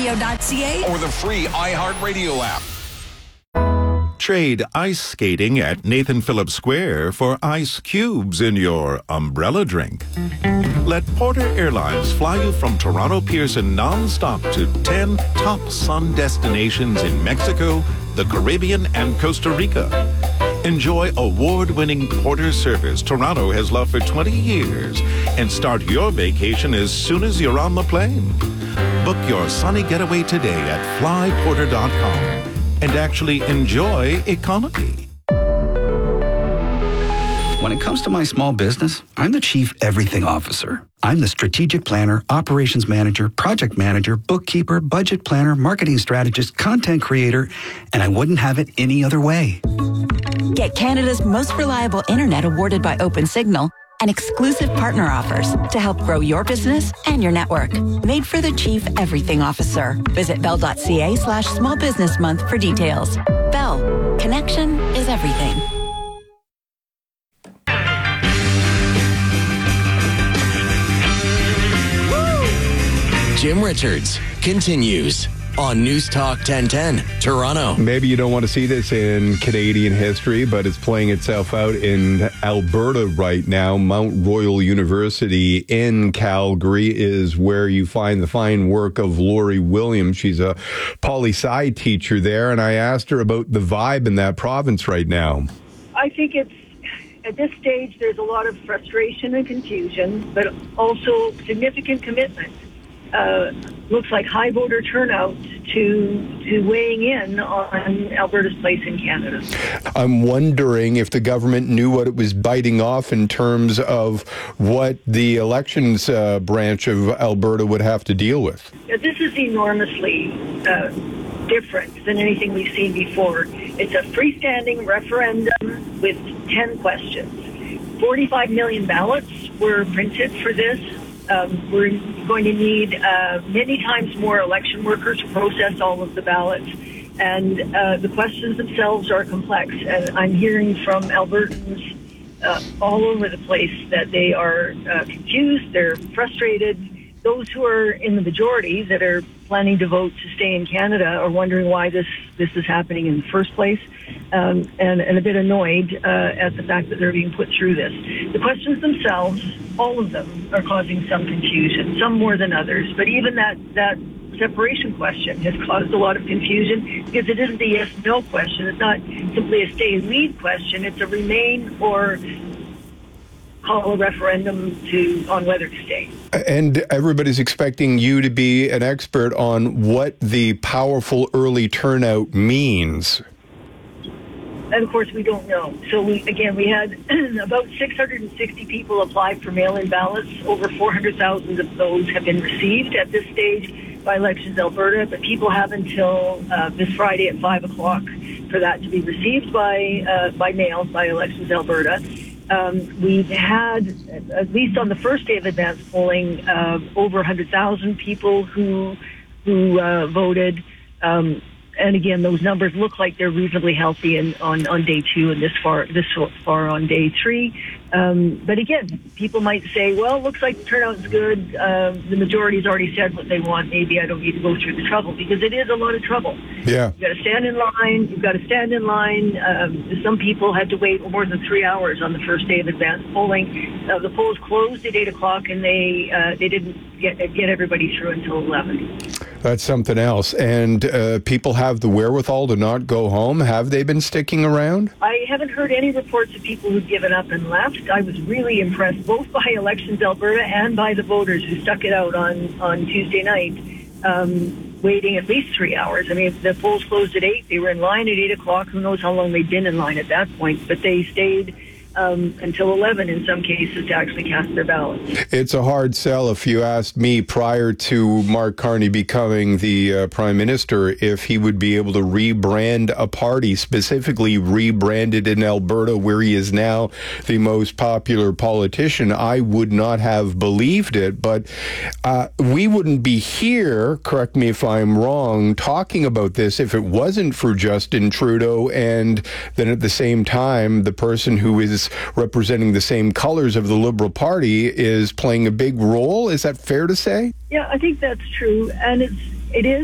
iHeartRadio.ca or the free iHeartRadio app. Trade ice skating at Nathan Phillips Square for ice cubes in your umbrella drink. Let Porter Airlines fly you from Toronto Pearson nonstop to 10 top sun destinations in Mexico, the Caribbean, and Costa Rica. Enjoy award-winning Porter service Toronto has loved for 20 years and start your vacation as soon as you're on the plane. Book your sunny getaway today at flyporter.com and actually enjoy economy. When it comes to my small business, I'm the Chief Everything Officer. I'm the strategic planner, operations manager, project manager, bookkeeper, budget planner, marketing strategist, content creator, and I wouldn't have it any other way. Get Canada's most reliable internet awarded by OpenSignal and exclusive partner offers to help grow your business and your network. Made for the Chief Everything Officer. Visit bell.ca/small business month for details. Bell. Connection is everything. Jim Richards continues on News Talk 1010, Toronto. Maybe you don't want to see this in Canadian history, but it's playing itself out in Alberta right now. Mount Royal University in Calgary is where you find the fine work of Lori Williams. She's a poli-sci teacher there, and I asked her about the vibe in that province right now. I think it's, at this stage, there's a lot of frustration and confusion, but also significant commitment. Looks like high voter turnout to weighing in on Alberta's place in Canada. I'm wondering if the government knew what it was biting off in terms of what the elections branch of Alberta would have to deal with. This is enormously different than anything we've seen before. It's a freestanding referendum with 10 questions. 45 million ballots were printed for this. We're going to need many times more election workers to process all of the ballots. And the questions themselves are complex. And I'm hearing from Albertans all over the place that they are confused, they're frustrated. Those who are in the majority that are planning to vote to stay in Canada are wondering why this is happening in the first place, and a bit annoyed at the fact that they're being put through this. The questions themselves, all of them, are causing some confusion, some more than others. But even that separation question has caused a lot of confusion because it isn't a yes-no question. It's not simply a stay-lead question. It's a remain or call a referendum on whether to stay. And everybody's expecting you to be an expert on what the powerful early turnout means. And of course, we don't know. So we had about 660 people apply for mail-in ballots. Over 400,000 of those have been received at this stage by Elections Alberta. But people have until this Friday at 5 o'clock for that to be received by mail by Elections Alberta. We've had, at least on the first day of advance polling, over 100,000 people who voted. And again, those numbers look like they're reasonably healthy on day two and this far on day three. But again, people might say, well, it looks like the turnout's good. The majority's already said what they want. Maybe I don't need to go through the trouble, because it is a lot of trouble. Yeah. You've got to stand in line. Some people had to wait more than 3 hours on the first day of advance polling. The polls closed at 8 o'clock, and they didn't get everybody through until 11. That's something else. And people have the wherewithal to not go home. Have they been sticking around? I haven't heard any reports of people who've given up and left. I was really impressed both by Elections Alberta and by the voters who stuck it out on Tuesday night, waiting at least 3 hours. I mean, the polls closed at 8. They were in line at 8 o'clock. Who knows how long they'd been in line at that point, but they stayed until 11 in some cases to actually cast their ballots. It's a hard sell. If you asked me prior to Mark Carney becoming the Prime Minister if he would be able to rebrand a party, specifically rebranded in Alberta where he is now the most popular politician, I would not have believed it. But we wouldn't be here, correct me if I'm wrong, talking about this if it wasn't for Justin Trudeau, and then at the same time the person who is representing the same colors of the Liberal Party is playing a big role. Is that fair to say? Yeah, I think that's true. And it is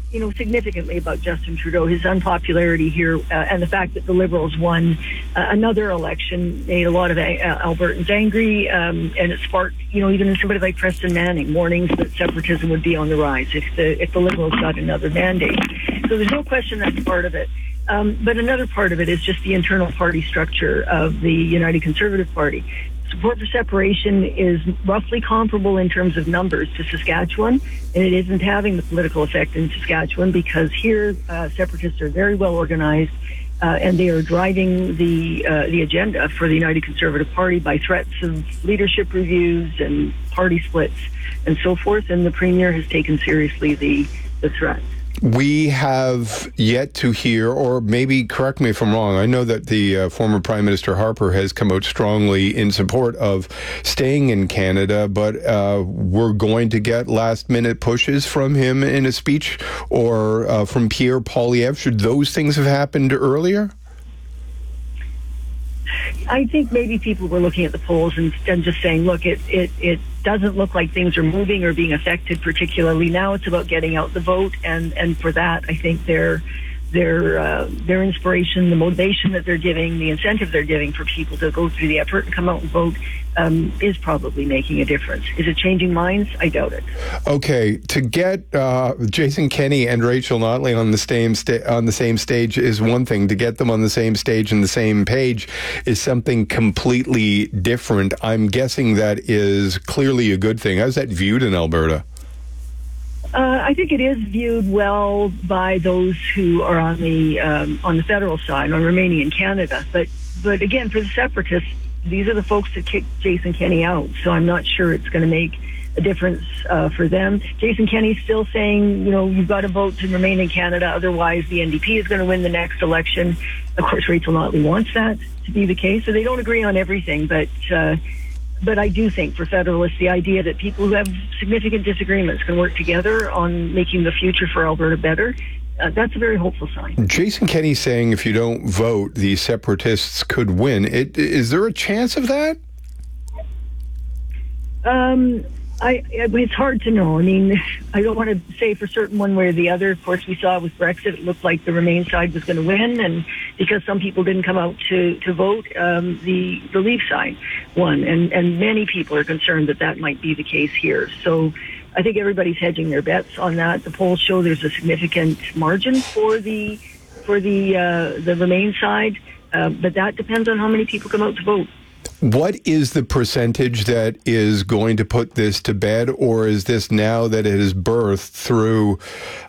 significantly about Justin Trudeau. His unpopularity here and the fact that the Liberals won another election made a lot of Albertans angry, and it sparked, even somebody like Preston Manning, warnings that separatism would be on the rise if the Liberals got another mandate. So there's no question that's part of it. But another part of it is just the internal party structure of the United Conservative Party. Support for separation is roughly comparable in terms of numbers to Saskatchewan, and it isn't having the political effect in Saskatchewan because here separatists are very well organized, and they are driving the agenda for the United Conservative Party by threats of leadership reviews and party splits and so forth, and the Premier has taken seriously the threat. We have yet to hear, or maybe correct me if I'm wrong, I know that the former Prime Minister Harper has come out strongly in support of staying in Canada, but we're going to get last-minute pushes from him in a speech or from Pierre Poilievre. Should those things have happened earlier? I think maybe people were looking at the polls and just saying, look, it doesn't look like things are moving or being affected particularly. Now it's about getting out the vote, and for that, I think their inspiration, the motivation that they're giving, the incentive they're giving for people to go through the effort and come out and vote is probably making a difference. Is it changing minds? I doubt it. Okay, to get Jason Kenney and Rachel Notley on the same stage is one thing. To get them on the same stage and the same page is something completely different. I'm guessing that is clearly a good thing. How's that viewed in Alberta? I think it is viewed well by those who are on the federal side, on remaining in Canada. But again, for the separatists, these are the folks that kicked Jason Kenney out. So I'm not sure it's going to make a difference for them. Jason Kenney's still saying, you've got to vote to remain in Canada, otherwise the NDP is going to win the next election. Of course, Rachel Notley wants that to be the case. So they don't agree on everything, but I do think for Federalists, the idea that people who have significant disagreements can work together on making the future for Alberta better, that's a very hopeful sign. Jason Kenney saying if you don't vote, the separatists could win. Is there a chance of that? It's hard to know. I mean, I don't want to say for certain one way or the other. Of course, we saw with Brexit, it looked like the Remain side was going to win, and because some people didn't come out to vote, the Leave side won, and many people are concerned that might be the case here. So I think everybody's hedging their bets on that. The polls show there's a significant margin for the Remain side, but that depends on how many people come out to vote. What is the percentage that is going to put this to bed, or is this now that it is birthed through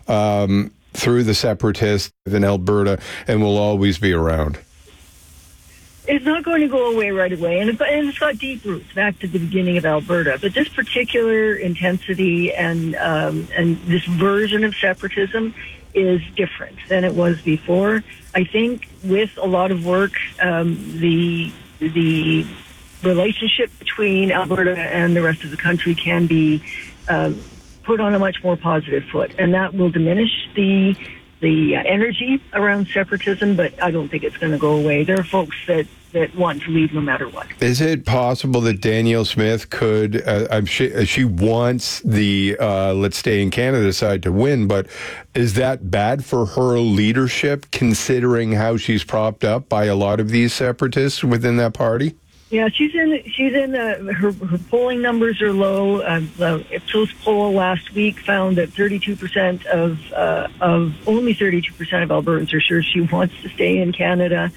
the separatists in Alberta and will always be around? It's not going to go away right away, and it's got deep roots back to the beginning of Alberta. But this particular intensity and this version of separatism is different than it was before. I think with a lot of work, the relationship between Alberta and the rest of the country can be put on a much more positive foot, and that will diminish the energy around separatism, but I don't think it's going to go away. There are folks that want to leave no matter what. Is it possible that Danielle Smith could, she wants the Let's Stay in Canada side to win, but is that bad for her leadership, considering how she's propped up by a lot of these separatists within that party? Yeah, she's in her polling numbers are low. The Ipsos poll last week found that 32% of only 32% of Albertans are sure she wants to stay in Canada.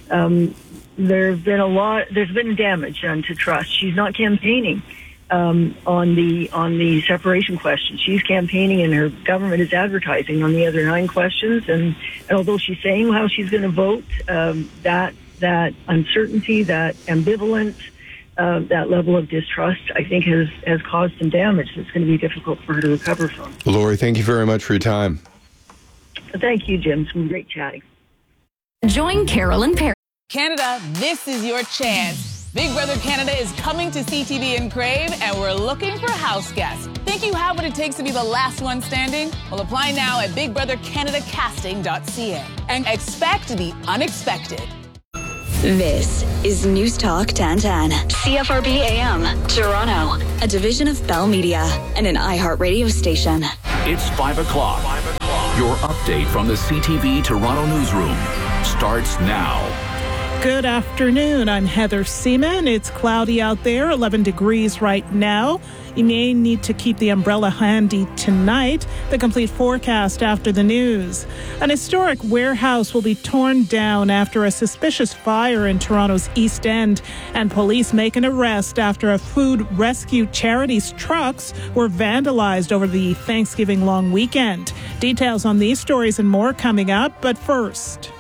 There's been damage done to trust. She's not campaigning on the separation question. She's campaigning, and her government is advertising on the other 9 questions. And although she's saying how she's going to vote, that uncertainty, that ambivalence, that level of distrust, I think has caused some damage that's going to be difficult for her to recover from. Lori, thank you very much for your time. Thank you, Jim. It's been great chatting. Join Carolyn Perry. Canada, this is your chance. Big Brother Canada is coming to CTV and Crave, and we're looking for house guests. Think you have what it takes to be the last one standing? Well, apply now at bigbrothercanadacasting.ca and expect the unexpected. This is News Talk 1010, CFRB AM, Toronto, a division of Bell Media and an iHeart radio station. It's 5 o'clock. Your update from the CTV Toronto newsroom starts now. Good afternoon. I'm Heather Seaman. It's cloudy out there, 11 degrees right now. You may need to keep the umbrella handy tonight. The complete forecast after the news. An historic warehouse will be torn down after a suspicious fire in Toronto's East End, and police make an arrest after a food rescue charity's trucks were vandalized over the Thanksgiving long weekend. Details on these stories and more coming up, but first,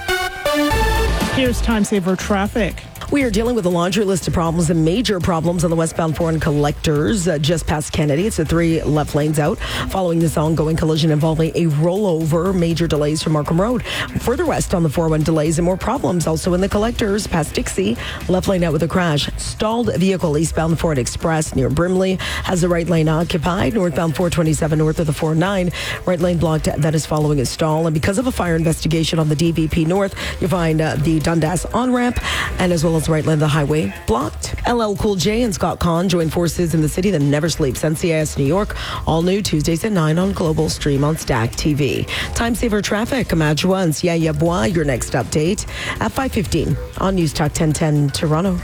here's Time Saver traffic. We are dealing with a laundry list of problems and major problems on the westbound foreign collectors just past Kennedy. It's the 3 left lanes out following this ongoing collision involving a rollover. Major delays from Markham Road. Further west on the 401 delays and more problems also in the collectors past Dixie. Left lane out with a crash. Stalled vehicle eastbound Ford Express near Brimley has the right lane occupied. Northbound 427 north of the 409. Right lane blocked. That is following a stall. And because of a fire investigation on the DVP North, you find the Dundas on-ramp and as well as right lane of the highway blocked. LL Cool J and Scott Conn join forces in the city that never sleeps. NCIS New York, all new Tuesdays at 9 on Global Stream on Stack TV. Time Saver traffic, Amadjoa and Siaya Bois, your next update at 5:15 on News Talk 1010 Toronto.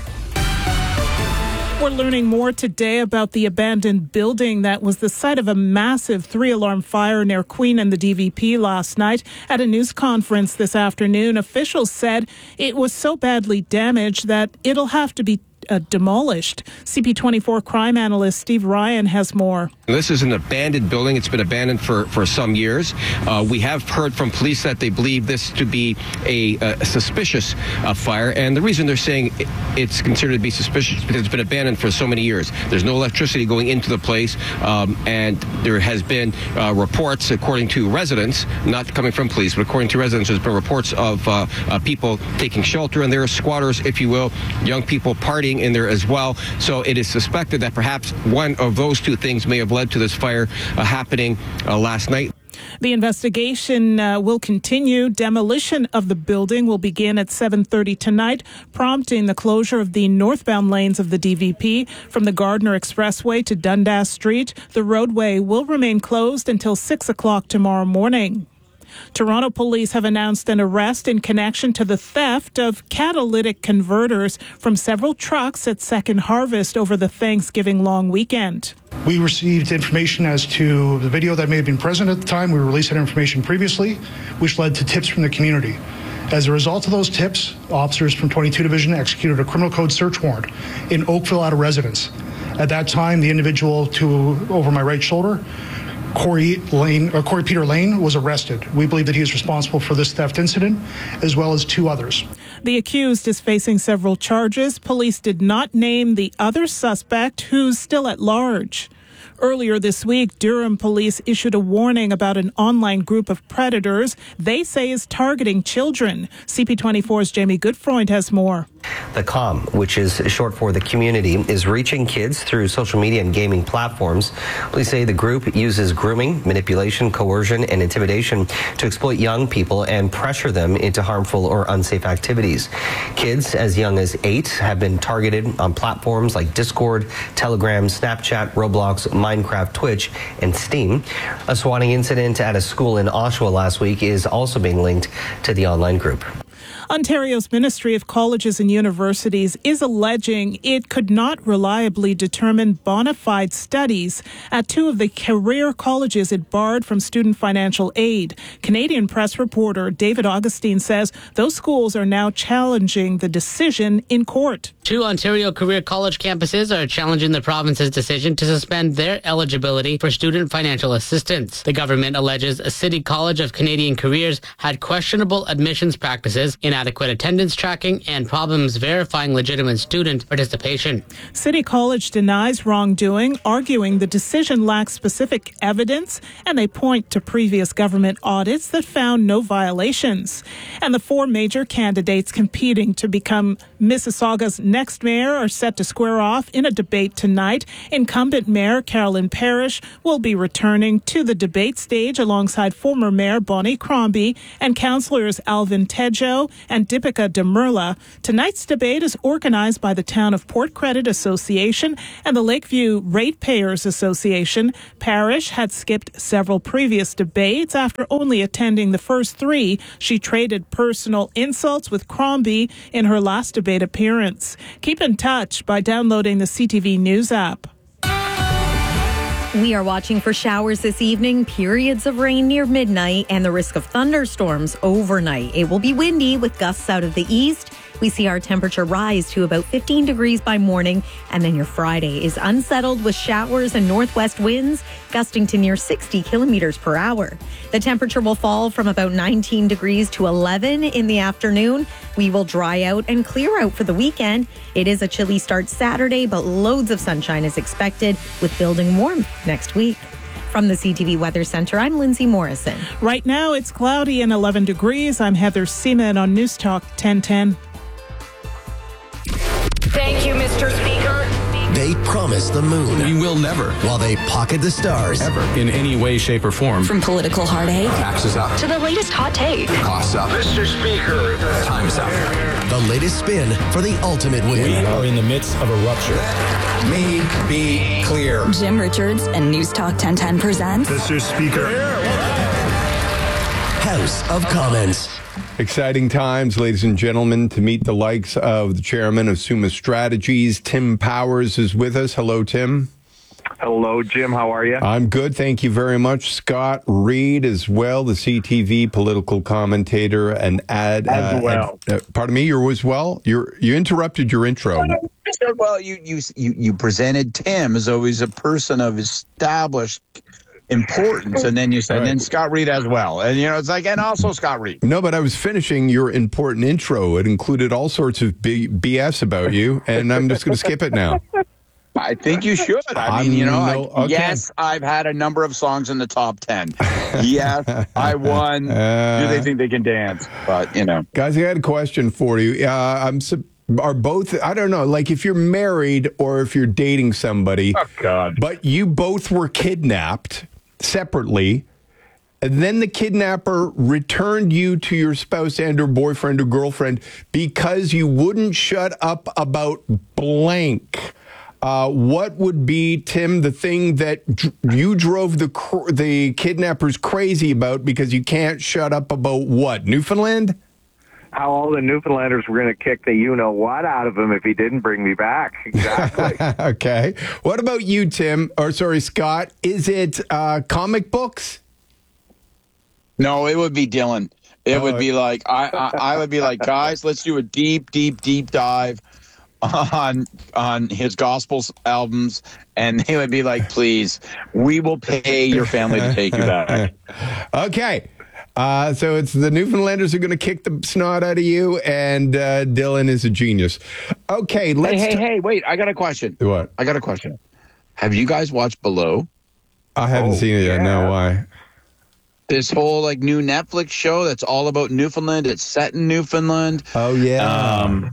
We're learning more today about the abandoned building that was the site of a massive 3-alarm fire near Queen and the DVP last night. At a news conference this afternoon, officials said it was so badly damaged that it'll have to be demolished. CP24 crime analyst Steve Ryan has more. This is an abandoned building. It's been abandoned for some years. We have heard from police that they believe this to be a suspicious fire, and the reason they're saying it's considered to be suspicious is because it's been abandoned for so many years. There's no electricity going into the place, and there has been reports, according to residents, not coming from police, but according to residents, there's been reports of people taking shelter, and there are squatters, if you will, young people partying in there as well. So it is suspected that perhaps one of those two things may have led to this fire happening last night. The investigation will continue. Demolition of the building will begin at 7:30 tonight, prompting the closure of the northbound lanes of the DVP from the Gardner Expressway to Dundas Street. The roadway will remain closed until 6 o'clock tomorrow morning. Toronto police have announced an arrest in connection to the theft of catalytic converters from several trucks at Second Harvest over the Thanksgiving long weekend. We received information as to the video that may have been present at the time. We released that information previously, which led to tips from the community. As a result of those tips, officers from 22 Division executed a criminal code search warrant in Oakville at a residence. At that time, the individual over my right shoulder, Corey Peter Lane, was arrested. We believe that he is responsible for this theft incident, as well as 2 others. The accused is facing several charges. Police did not name the other suspect, who's still at large. Earlier this week, Durham police issued a warning about an online group of predators they say is targeting children. CP24's Jamie Goodfreund has more. The COM, which is short for the community, is reaching kids through social media and gaming platforms. Police say the group uses grooming, manipulation, coercion, and intimidation to exploit young people and pressure them into harmful or unsafe activities. Kids as young as 8 have been targeted on platforms like Discord, Telegram, Snapchat, Roblox, Minecraft, Twitch, and Steam. A swatting incident at a school in Oshawa last week is also being linked to the online group. Ontario's Ministry of Colleges and Universities is alleging it could not reliably determine bona fide studies at 2 of the career colleges it barred from student financial aid. Canadian Press reporter David Augustine says those schools are now challenging the decision in court. 2 Ontario career college campuses are challenging the province's decision to suspend their eligibility for student financial assistance. The government alleges a City College of Canadian Careers had questionable admissions practices, inadequate attendance tracking, and problems verifying legitimate student participation. City College denies wrongdoing, arguing the decision lacks specific evidence, and they point to previous government audits that found no violations. And the 4 major candidates competing to become Mississauga's next mayor are set to square off in a debate tonight. Incumbent Mayor Carolyn Parrish will be returning to the debate stage alongside former Mayor Bonnie Crombie and councillors Alvin Tejo Trudeau and Deepika Demirla. Tonight's debate is organized by the Town of Port Credit Association and the Lakeview Ratepayers Association. Parrish had skipped several previous debates after only attending the first three. She traded personal insults with Crombie in her last debate appearance. Keep in touch by downloading the CTV News app. We are watching for showers this evening, periods of rain near midnight, and the risk of thunderstorms overnight. It will be windy with gusts out of the east. We see our temperature rise to about 15 degrees by morning, and then your Friday is unsettled with showers and northwest winds gusting to near 60 kilometers per hour. The temperature will fall from about 19 degrees to 11 in the afternoon. We will dry out and clear out for the weekend. It is a chilly start Saturday, but loads of sunshine is expected with building warmth next week. From the CTV Weather Center, I'm Lindsay Morrison. Right now, it's cloudy and 11 degrees. I'm Heather Seaman on News Talk 1010. Thank you, Mr. Speaker. They promise the moon. We will never. While they pocket the stars. Ever. In any way, shape, or form. From political heartache. Taxes up. To the latest hot take. Costs up. Mr. Speaker. Time's up. The latest spin for the ultimate win. We are in the midst of a rupture. Let me be clear. Jim Richards and News Talk 1010 presents. Mr. Speaker. House of Commons. Exciting times, ladies and gentlemen, to meet the likes of the chairman of Summa Strategies. Tim Powers is with us. Hello, Tim. Hello, Jim. How are you? I'm good. Thank you very much. Scott Reed as well, the CTV political commentator and pardon me, you're as well? You interrupted your intro. Well, you presented Tim as always a person of established importance, and then you said, and then Scott Reed as well. And, it's like, and also Scott Reed. No, but I was finishing your important intro. It included all sorts of BS about you, and I'm just going to skip it now. I think you should. I mean, yes, I've had a number of songs in the top 10. Yes, I won. Do they think they can dance? But, Guys, I had a question for you. Are both, I don't know, like if you're married or if you're dating somebody, but you both were kidnapped separately, and then the kidnapper returned you to your spouse and or boyfriend or girlfriend because you wouldn't shut up about blank. What would be, Tim, the thing that you drove the kidnappers crazy about because you can't shut up about what? Newfoundland? How all the Newfoundlanders were going to kick the you-know-what out of him if he didn't bring me back. Exactly. Okay. What about you, Tim? Or, sorry, Scott. Is it comic books? No, it would be Dylan. It would be like, I would be like, guys, let's do a deep dive on his gospel albums. And they would be like, please, we will pay your family to take you back. Okay. So it's the Newfoundlanders are going to kick the snot out of you, and Dylan is a genius. Okay, let's... Hey, wait, I got a question. What? I got a question. Have you guys watched Below? I haven't seen it yet. No, why? This whole, new Netflix show that's all about Newfoundland. It's set in Newfoundland. Oh, yeah.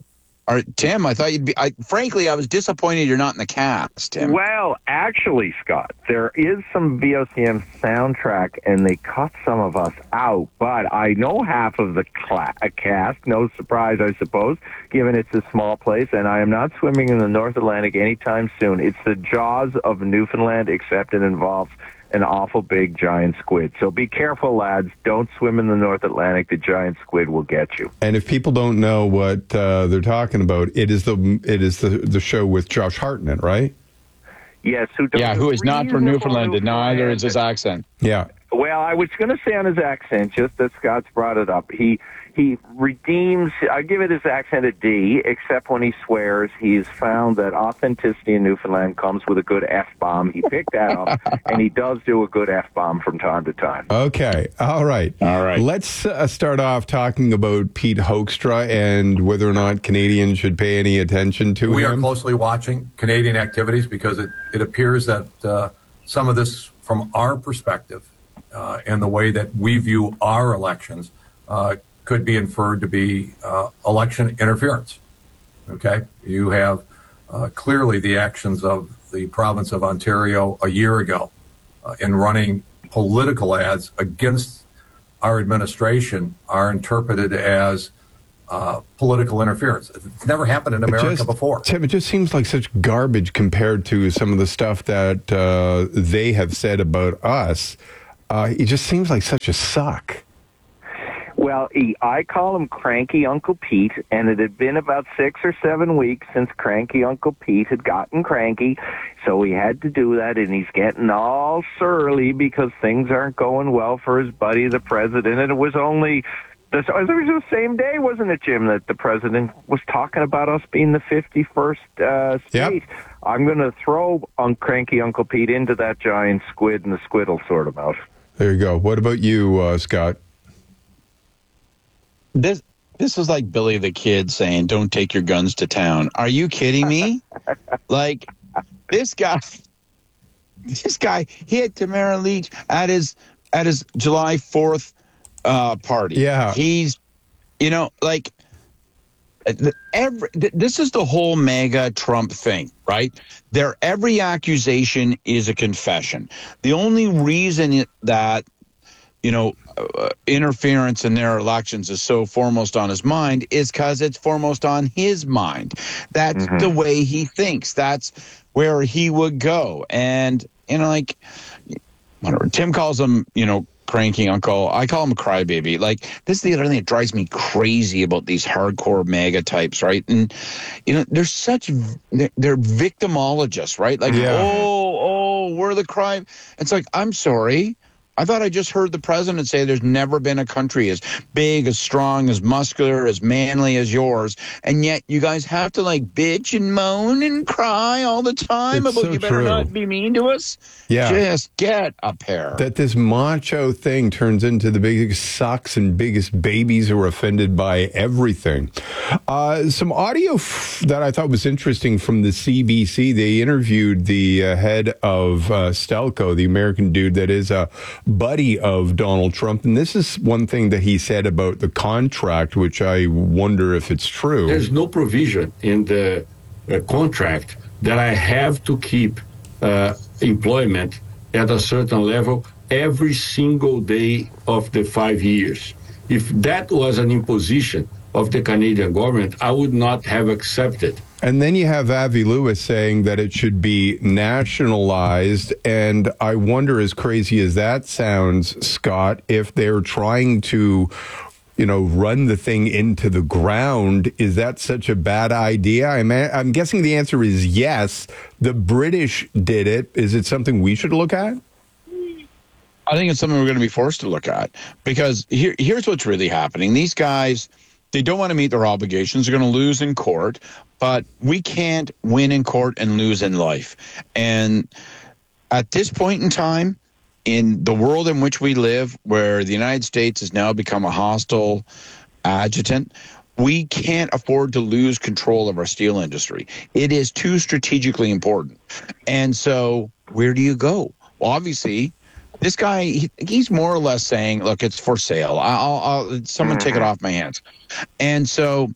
Tim, I thought you'd be... frankly, I was disappointed you're not in the cast, Tim. Well, actually, Scott, there is some VOCM soundtrack, and they cut some of us out, but I know half of the cast. No surprise, I suppose, given it's a small place, and I am not swimming in the North Atlantic anytime soon. It's the Jaws of Newfoundland, except it involves an awful big giant squid. So be careful, lads. Don't swim in the North Atlantic. The giant squid will get you. And if people don't know what they're talking about, it is the show with Josh Hartnett, right? Yes. Who is not from Newfoundland, and neither is his accent. Yeah. Well, I was going to say on his accent, just that Scott's brought it up. He redeems, I give it his accent a D, except when he swears. He's found that authenticity in Newfoundland comes with a good F-bomb. He picked that up, and he does do a good F-bomb from time to time. Okay. All right. Let's start off talking about Pete Hoekstra and whether or not Canadians should pay any attention to him. We are closely watching Canadian activities because it appears that some of this, from our perspective, and the way that we view our elections, could be inferred to be election interference. Okay? You have clearly the actions of the province of Ontario a year ago in running political ads against our administration are interpreted as political interference. It's never happened in America before. Tim, it just seems like such garbage compared to some of the stuff that they have said about us. It just seems like such a suck. Well, I call him Cranky Uncle Pete, and it had been about 6 or 7 weeks since Cranky Uncle Pete had gotten cranky, so he had to do that, and he's getting all surly because things aren't going well for his buddy, the president, and it was only... It was the same day, wasn't it, Jim, that the president was talking about us being the 51st state? Yep. I'm going to throw Cranky Uncle Pete into that giant squid, and the squid will sort him out. There you go. What about you, Scott? This is like Billy the Kid saying, "Don't take your guns to town." Are you kidding me? Like, this guy, he had Tamara Leach at his July 4th party. Yeah. He's, like, this is the whole MAGA Trump thing, right? Every accusation is a confession. The only reason that, interference in their elections is so foremost on his mind is because it's foremost on his mind. That's the way he thinks. That's where he would go. And, like, whatever. Tim calls him, cranky uncle. I call him a crybaby. Like, this is the other thing that drives me crazy about these hardcore MAGA types, right? And, they're victimologists, right? Like, we're the crime. It's like, I'm sorry. I thought I just heard the president say there's never been a country as big, as strong, as muscular, as manly as yours. And yet you guys have to, like, bitch and moan and cry all the time about you better not be mean to us. Yeah. Just get a pair. That this macho thing turns into the biggest sucks and biggest babies who are offended by everything. Some audio that I thought was interesting from the CBC. They interviewed the head of Stelco, the American dude that is a buddy of Donald Trump. And this is one thing that he said about the contract, which I wonder if it's true. There's no provision in the contract that I have to keep employment at a certain level every single day of the 5 years. If that was an imposition of the Canadian government, I would not have accepted. And then you have Avi Lewis saying that it should be nationalized. And I wonder, as crazy as that sounds, Scott, if they're trying to, run the thing into the ground, is that such a bad idea? I'm guessing the answer is yes. The British did it. Is it something we should look at? I think it's something we're going to be forced to look at, because here's what's really happening. These guys, they don't want to meet their obligations. They're going to lose in court, but we can't win in court and lose in life. And at this point in time, in the world in which we live, where the United States has now become a hostile adjutant, we can't afford to lose control of our steel industry. It is too strategically important. And so where do you go? Well, obviously, this guy, he's more or less saying, look, it's for sale. I'll someone take it off my hands. And so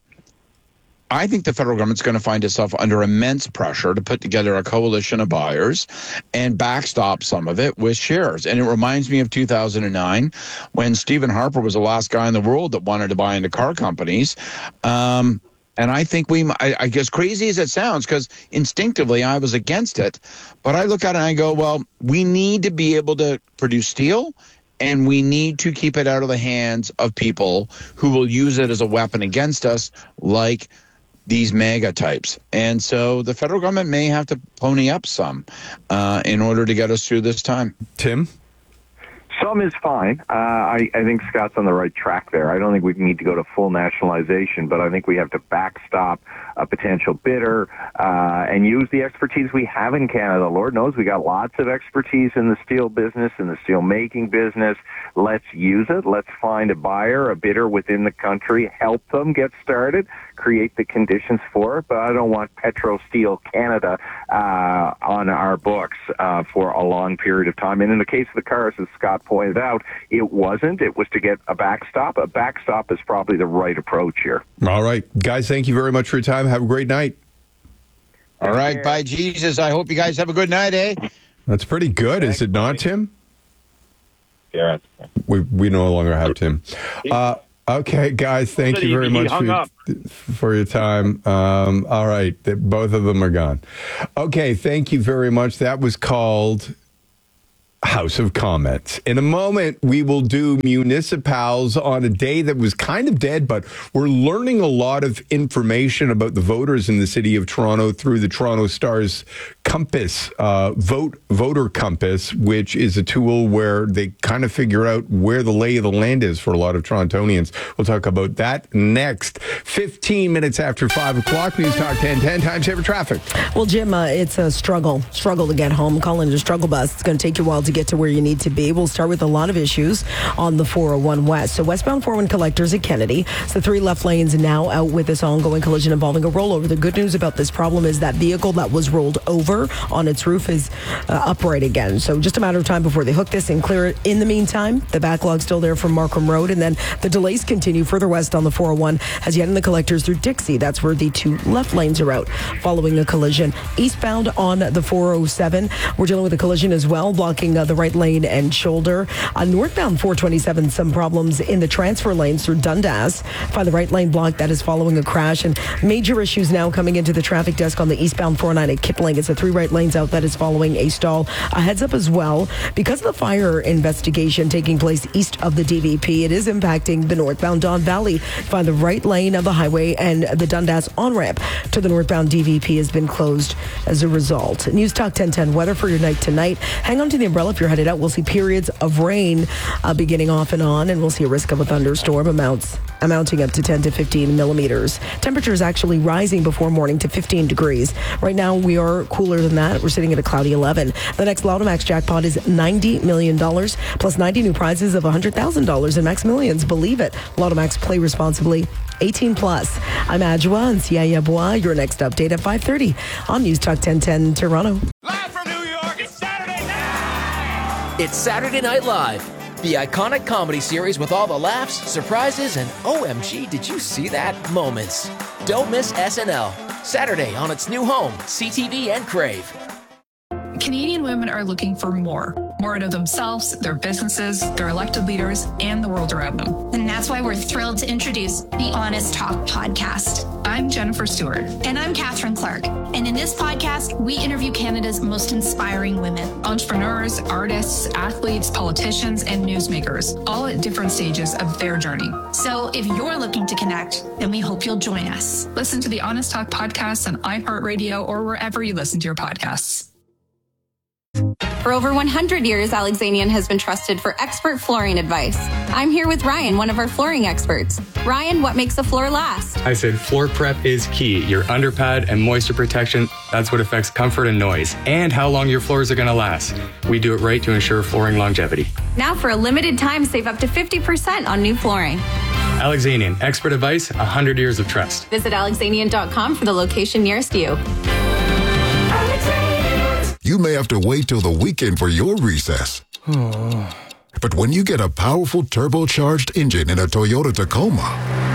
I think the federal government's going to find itself under immense pressure to put together a coalition of buyers and backstop some of it with shares. And it reminds me of 2009 when Stephen Harper was the last guy in the world that wanted to buy into car companies. And I think I guess crazy as it sounds, because instinctively I was against it, but I look at it and I go, well, we need to be able to produce steel, and we need to keep it out of the hands of people who will use it as a weapon against us, like these MAGA types. And so the federal government may have to pony up some in order to get us through this time. Tim? Some is fine. I think Scott's on the right track there. I don't think we need to go to full nationalization, but I think we have to backstop a potential bidder and use the expertise we have in Canada. Lord knows we got lots of expertise in the steel business, in the steel making business. Let's use it. Let's find a buyer, a bidder within the country, help them get started, create the conditions for it. But I don't want Petro Steel Canada on our books for a long period of time. And in the case of the cars, as Scott pointed out, it wasn't. It was to get a backstop. A backstop is probably the right approach here. All right. Guys, thank you very much for your time. Have a great night. All right. Bye, Jesus. I hope you guys have a good night, eh? That's pretty good, is it not, Tim? your answer. We no longer have Tim. Okay, guys, thank you very much for your time. All right, both of them are gone. Okay, thank you very much. That was called House of Comments. In a moment, we will do municipals on a day that was kind of dead, but we're learning a lot of information about the voters in the city of Toronto through the Toronto Star's Compass, Voter Compass, which is a tool where they kind of figure out where the lay of the land is for a lot of Torontonians. We'll talk about that next. 15 minutes after 5 o'clock, News Talk 1010, time saver traffic. Well, Jim, it's a struggle to get home. Calling it a struggle bus. It's going to take you a while to get to where you need to be. We'll start with a lot of issues on the 401 West. So westbound 401 collectors at Kennedy. So 3 left lanes now out with this ongoing collision involving a rollover. The good news about this problem is that vehicle that was rolled over on its roof is upright again. So just a matter of time before they hook this and clear it. In the meantime, the backlog's still there from Markham Road, and then the delays continue further west on the 401 as you head in the collectors through Dixie. That's where the 2 left lanes are out following a collision. Eastbound on the 407, we're dealing with a collision as well, blocking the right lane and shoulder. Northbound 427, some problems in the transfer lanes through Dundas. Find the right lane block that is following a crash, and major issues now coming into the traffic desk on the eastbound 409 at Kipling. It's a 3 right lanes out that is following a stall. A heads up as well, because of the fire investigation taking place east of the DVP, it is impacting the northbound Don Valley. Find the right lane of the highway, and the Dundas on-ramp to the northbound DVP has been closed as a result. News Talk 1010 weather for your night tonight. Hang on to the umbrella if you're headed out. We'll see periods of rain beginning off and on, and we'll see a risk of a thunderstorm amounting up to 10 to 15 millimeters. Temperature is actually rising before morning to 15 degrees. Right now, we are cooler than that. We're sitting at a cloudy 11. The next Lotomax jackpot is $90 million, plus 90 new prizes of $100,000 in Max Millions. Believe it. Lotomax, play responsibly. 18 plus. I'm Adjoa and Sia Bois. Your next update at 5:30 on News Talk 1010 Toronto. It's Saturday Night Live, the iconic comedy series with all the laughs, surprises, and OMG, did you see that moments. Don't miss SNL, Saturday on its new home, CTV and Crave. Canadian women are looking for more out of themselves, their businesses, their elected leaders, and the world around them. And that's why we're thrilled to introduce the Honest Talk podcast. I'm Jennifer Stewart. And I'm Catherine Clark. And in this podcast, we interview Canada's most inspiring women. Entrepreneurs, artists, athletes, politicians, and newsmakers, all at different stages of their journey. So if you're looking to connect, then we hope you'll join us. Listen to the Honest Talk podcast on iHeartRadio or wherever you listen to your podcasts. For over 100 years, Alexanian has been trusted for expert flooring advice. I'm here with Ryan, one of our flooring experts. Ryan, what makes a floor last? I said floor prep is key. Your underpad and moisture protection, that's what affects comfort and noise, and how long your floors are going to last. We do it right to ensure flooring longevity. Now for a limited time, save up to 50% on new flooring. Alexanian, expert advice, 100 years of trust. Visit alexanian.com for the location nearest you. You may have to wait till the weekend for your recess. But when you get a powerful turbocharged engine in a Toyota Tacoma,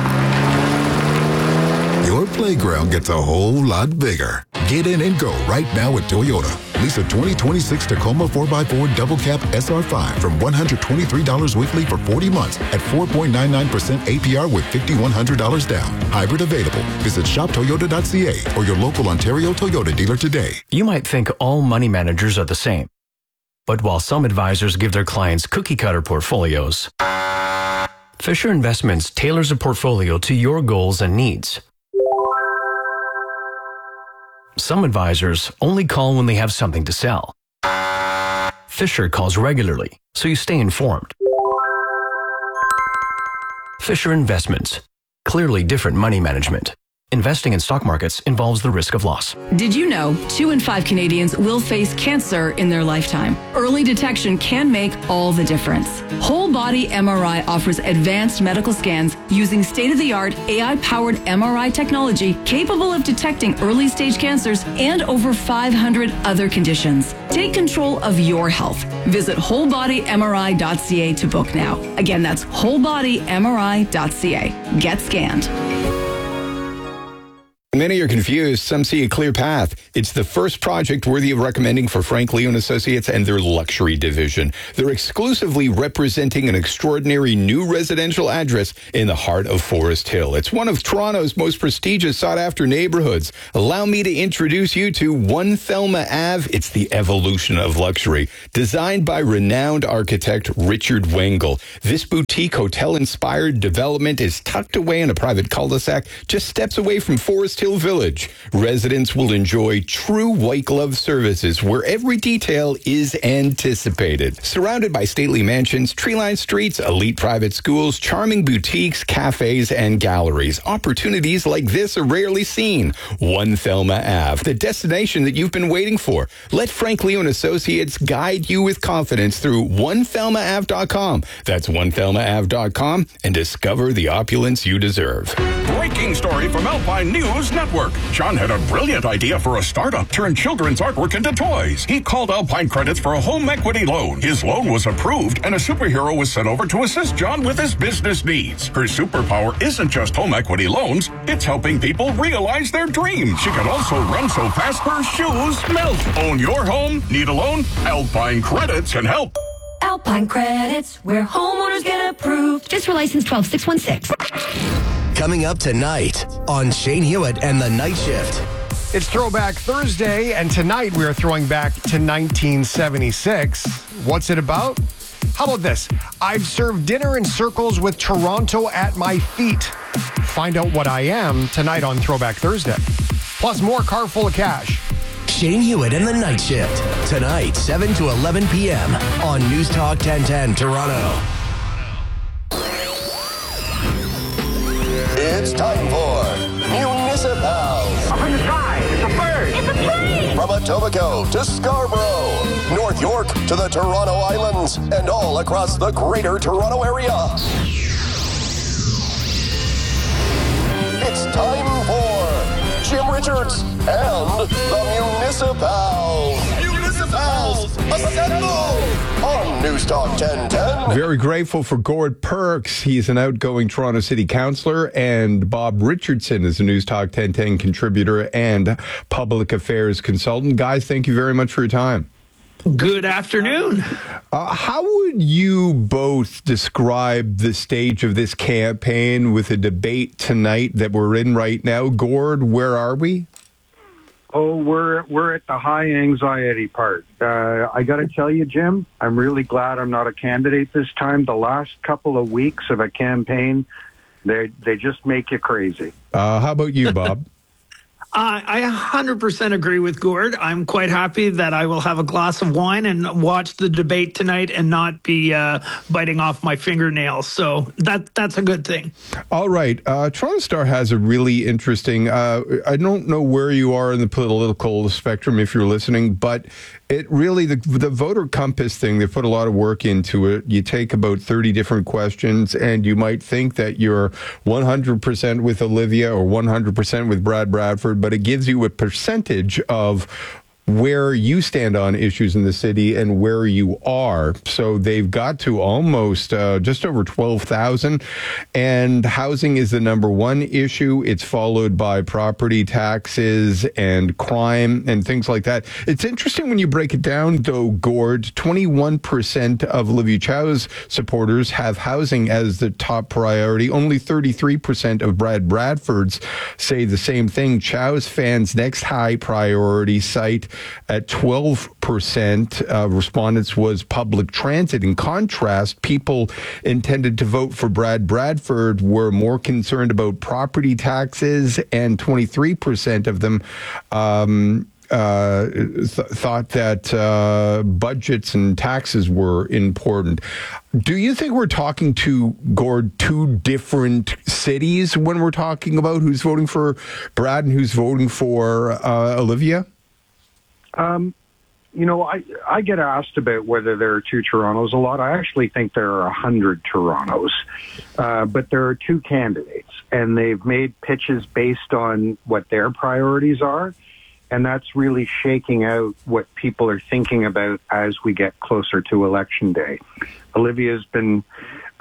your playground gets a whole lot bigger. Get in and go right now at Toyota. Lease a 2026 Tacoma 4x4 Double Cab SR5 from $123 weekly for 40 months at 4.99% APR with $5,100 down. Hybrid available. Visit shoptoyota.ca or your local Ontario Toyota dealer today. You might think all money managers are the same. But while some advisors give their clients cookie-cutter portfolios, Fisher Investments tailors a portfolio to your goals and needs. Some advisors only call when they have something to sell. Fisher calls regularly, so you stay informed. Fisher Investments. Clearly different money management. Investing in stock markets involves the risk of loss. Did you know 2 in 5 Canadians will face cancer in their lifetime? Early detection can make all the difference. Whole Body MRI offers advanced medical scans using state-of-the-art AI-powered MRI technology capable of detecting early-stage cancers and over 500 other conditions. Take control of your health. Visit wholebodymri.ca to book now. Again, that's wholebodymri.ca. Get scanned. Many are confused. Some see a clear path. It's the first project worthy of recommending for Frank Leon Associates and their luxury division. They're exclusively representing an extraordinary new residential address in the heart of Forest Hill. It's one of Toronto's most prestigious sought-after neighborhoods. Allow me to introduce you to 1 Thelma Ave. It's the evolution of luxury. Designed by renowned architect Richard Wengel. This boutique hotel-inspired development is tucked away in a private cul-de-sac just steps away from Forest Hill Village. Residents will enjoy true white glove services where every detail is anticipated. Surrounded by stately mansions, tree-lined streets, elite private schools, charming boutiques, cafes, and galleries. Opportunities like this are rarely seen. 1 Thelma Ave, the destination that you've been waiting for. Let Frank Leon Associates guide you with confidence through 1thelmaave.com. That's 1thelmaave.com and discover the opulence you deserve. Breaking story from Alpine News Network. John had a brilliant idea for a startup, turn children's artwork into toys. He called Alpine Credits for a home equity loan. His loan was approved, and a superhero was sent over to assist John with his business needs. Her superpower isn't just home equity loans, it's helping people realize their dreams. She can also run so fast her shoes melt. Own your home? Need a loan? Alpine Credits can help. Alpine Credits, where homeowners get approved. Just for license 12616. Coming up tonight on Shane Hewitt and the Night Shift. It's Throwback Thursday, and tonight we are throwing back to 1976. What's it about? How about this? I've served dinner in circles with Toronto at my feet. Find out what I am tonight on Throwback Thursday. Plus more Car Full of Cash. Shane Hewitt and the Night Shift. Tonight, 7 to 11 p.m. on News Talk 1010 Toronto. It's time for Municipals. Up in the sky, it's a bird. It's a plane. From Etobicoke to Scarborough, North York to the Toronto Islands, and all across the greater Toronto area. It's time for Jim Richards and the Municipals. Municipals, assemble on News Talk 1010. Very grateful for Gord Perks. He's an outgoing Toronto City Councillor, and Bob Richardson is a News Talk 1010 contributor and public affairs consultant. Guys, thank you very much for your time. Good afternoon. How would you both describe the stage of this campaign with a debate tonight that we're in right now? Gord, where are we? Oh, we're at the high anxiety part. I got to tell you, Jim, I'm really glad I'm not a candidate this time. The last couple of weeks of a campaign, they just make you crazy. How about you, Bob? I 100% agree with Gord. I'm quite happy that I will have a glass of wine and watch the debate tonight and not be biting off my fingernails. So that's a good thing. All right. Toronto Star has a really interesting, I don't know where you are in the political spectrum if you're listening, but it really, the voter compass thing, they put a lot of work into it. You take about 30 different questions and you might think that you're 100% with Olivia or 100% with Brad Bradford, but it gives you a percentage of where you stand on issues in the city and where you are. So they've got to almost just over 12,000. And housing is the number one issue. It's followed by property taxes and crime and things like that. It's interesting when you break it down, though, Gord. 21% of Olivia Chow's supporters have housing as the top priority. Only 33% of Brad Bradford's say the same thing. Chow's fans' next high priority site at 12% of respondents was public transit. In contrast, people intended to vote for Brad Bradford were more concerned about property taxes, and 23% of them thought that budgets and taxes were important. Do you think we're talking to, Gord, two different cities when we're talking about who's voting for Brad and who's voting for Olivia? You know, I get asked about whether there are two Torontos a lot. I actually think there are 100 Torontos, but there are two candidates, and they've made pitches based on what their priorities are, and that's really shaking out what people are thinking about as we get closer to Election Day. Olivia's been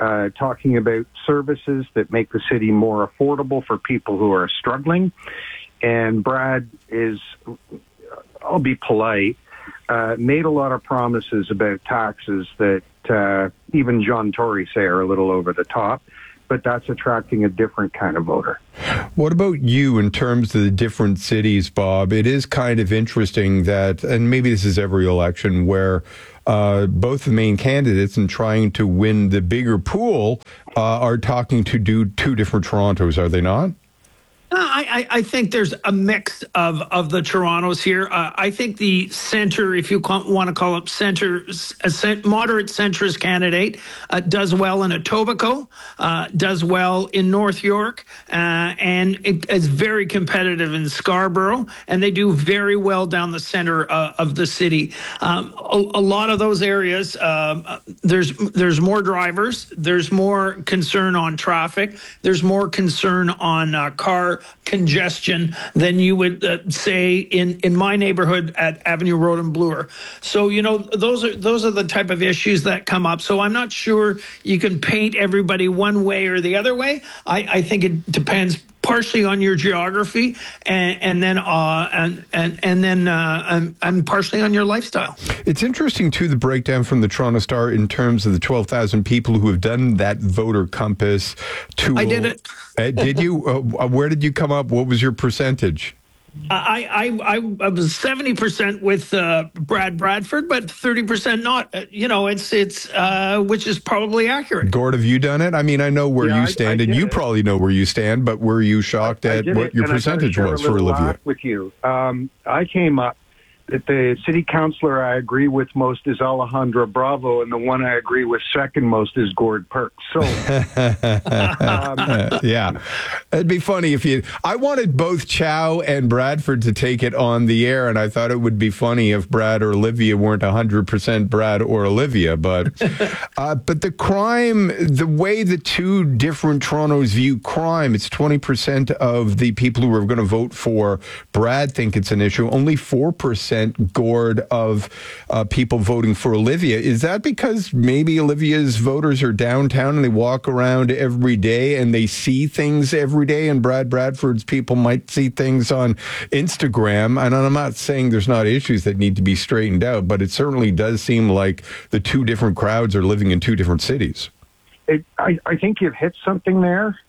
talking about services that make the city more affordable for people who are struggling. And Brad is, I'll be polite, made a lot of promises about taxes that even John Tory say are a little over the top, but that's attracting a different kind of voter. What about you in terms of the different cities, Bob? It is kind of interesting that, and maybe this is every election, where both the main candidates in trying to win the bigger pool are talking to do two different Torontos, are they not? I think there's a mix of the Torontos here. I think the center, if you want to call it center, moderate centrist candidate does well in Etobicoke, does well in North York, and it is very competitive in Scarborough, and they do very well down the center of the city. A lot of those areas, there's more drivers, there's more concern on traffic, there's more concern on car congestion than you would say in my neighborhood at Avenue Road and Bloor. So, those are the type of issues that come up. So I'm not sure you can paint everybody one way or the other way. I think it depends partially on your geography and then partially on your lifestyle. It's interesting too, the breakdown from the Toronto Star in terms of the 12,000 people who have done that voter compass tool. I did it. Did you? Where did you come up? What was your percentage? I was 70% with Brad Bradford, but 30% not. It's which is probably accurate. Gord, have you done it? I mean, I know where you stand, and you probably know where you stand. But were you shocked at what your percentage was for Olivia? With you, I came up that the city councillor I agree with most is Alejandra Bravo, and the one I agree with second most is Gord Perks. So, yeah, it'd be funny if you. I wanted both Chow and Bradford to take it on the air, and I thought it would be funny if Brad or Olivia weren't 100% Brad or Olivia. But, but the crime, the way the two different Torontos view crime, it's 20% of the people who are going to vote for Brad think it's an issue. Only 4%. Gord of people voting for Olivia. Is that because maybe Olivia's voters are downtown and they walk around every day and they see things every day, and Brad Bradford's people might see things on Instagram? And I'm not saying there's not issues that need to be straightened out, but it certainly does seem like the two different crowds are living in two different cities. I think you've hit something there.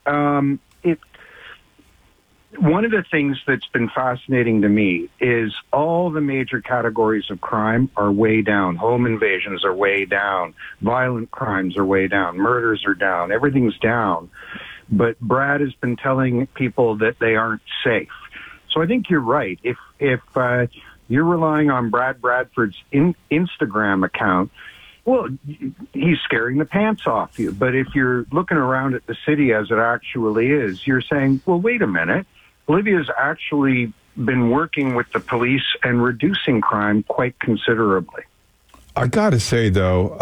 One of the things that's been fascinating to me is all the major categories of crime are way down. Home invasions are way down. Violent crimes are way down. Murders are down. Everything's down. But Brad has been telling people that they aren't safe. So I think you're right. If you're relying on Brad Bradford's Instagram account, well, he's scaring the pants off you. But if you're looking around at the city as it actually is, you're saying, well, wait a minute. Olivia's actually been working with the police and reducing crime quite considerably. I got to say, though,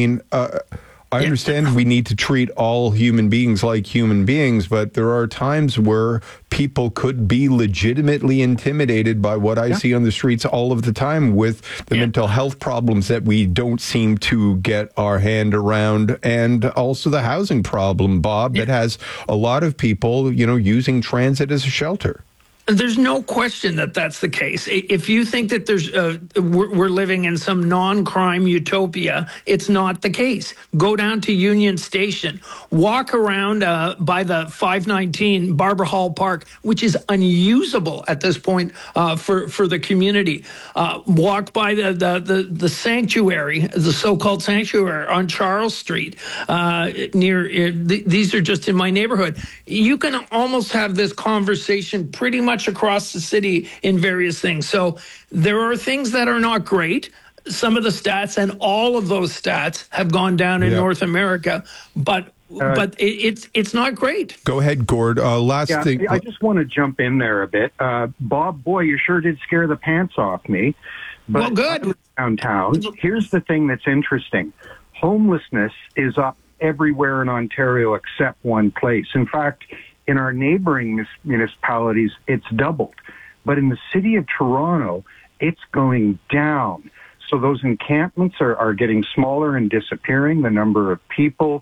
I understand we need to treat all human beings like human beings, but there are times where people could be legitimately intimidated by what I see on the streets all of the time with the mental health problems that we don't seem to get our hand around, and also the housing problem, Bob, that has a lot of people, using transit as a shelter. There's no question that that's the case. If you think that we're living in some non-crime utopia, it's not the case. Go down to Union Station, walk around by the 519 Barbara Hall Park, which is unusable at this point for the community. Walk by the sanctuary, the so-called sanctuary on Charles Street. These are just in my neighborhood. You can almost have this conversation pretty much across the city in various things. So there are things that are not great. Some of the stats, and all of those stats, have gone down in North America, but it's not great. Go ahead, Gord. Last thing. I just want to jump in there a bit. Bob, boy, you sure did scare the pants off me. But well, good. Downtown. Here's the thing that's interesting. Homelessness is up everywhere in Ontario except one place. In fact, in our neighboring municipalities, it's doubled. But in the city of Toronto, it's going down. So those encampments are getting smaller and disappearing. The number of people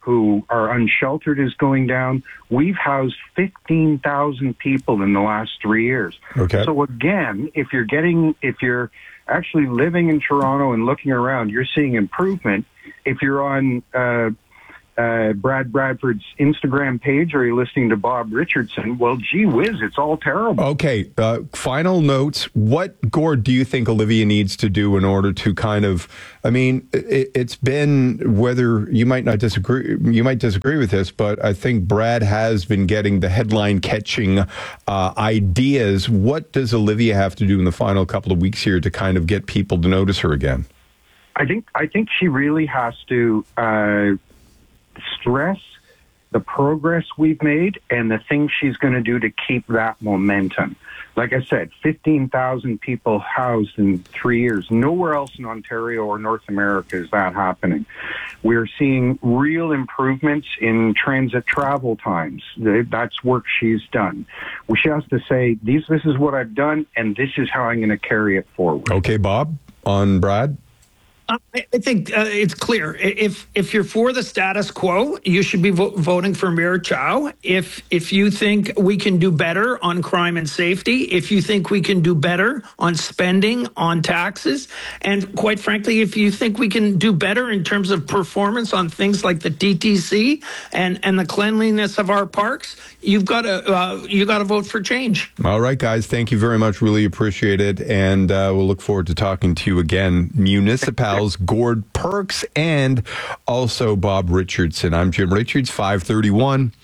who are unsheltered is going down. We've housed 15,000 people in the last 3 years. Okay. So again, if you're actually living in Toronto and looking around, you're seeing improvement. If you're on Brad Bradford's Instagram page or you're listening to Bob Richardson, well, gee whiz, it's all terrible. Okay, final notes. What, Gord, do you think Olivia needs to do in order to kind of, I mean, it's been, whether you might not disagree, you might disagree with this, but I think Brad has been getting the headline catching ideas. What does Olivia have to do in the final couple of weeks here to kind of get people to notice her again? I think she really has to stress the progress we've made and the things she's going to do to keep that momentum. Like I said, 15,000 people housed in 3 years. Nowhere else in Ontario or North America is that happening. We're seeing real improvements in transit travel times. That's work she's done. She has to say, this is what I've done, and this is how I'm going to carry it forward. Okay, Bob, on Brad? I think it's clear. If you're for the status quo, you should be voting for Mayor Chow. If you think we can do better on crime and safety, if you think we can do better on spending, on taxes, and quite frankly, if you think we can do better in terms of performance on things like the TTC and the cleanliness of our parks, you've got to vote for change. All right, guys. Thank you very much. Really appreciate it. And we'll look forward to talking to you again. Municipals, Gord Perks, and also Bob Richardson. I'm Jim Richards, 531.